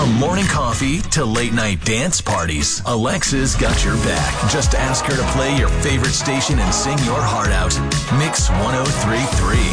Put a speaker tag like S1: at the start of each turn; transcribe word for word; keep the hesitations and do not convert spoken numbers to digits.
S1: From morning coffee to late night dance parties, Alexa's got your back. Just ask her to play your favorite station and sing your heart out. Mix one oh three point three.